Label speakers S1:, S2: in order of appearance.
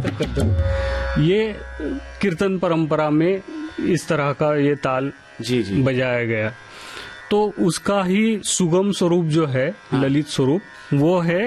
S1: कद्दर, ये कीर्तन परंपरा में इस तरह का ये ताल
S2: जी जी
S1: बजाया गया। तो उसका ही सुगम स्वरूप जो है, ललित स्वरूप, वो है